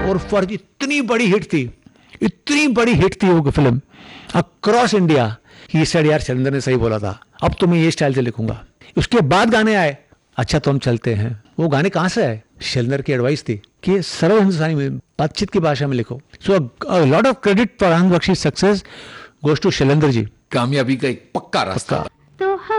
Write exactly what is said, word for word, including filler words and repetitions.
और फर्ज इतनी बड़ी हिट थी, इतनी बड़ी हिट थी वो film across India. He said यार शैलेंद्र ने सही बोला था, अब तो मैं ये स्टाइल से लिखूंगा। उसके बाद गाने आए, अच्छा तो हम चलते हैं। वो गाने कहां से आए? शैलेंद्र की एडवाइस थी कि सरल हिंदुस्तानी में बातचीत की भाषा में लिखो। So lot of credit for Anand Bakshi success goes to Shailendra ji. कामयाबी का एक पक्का रास्ता।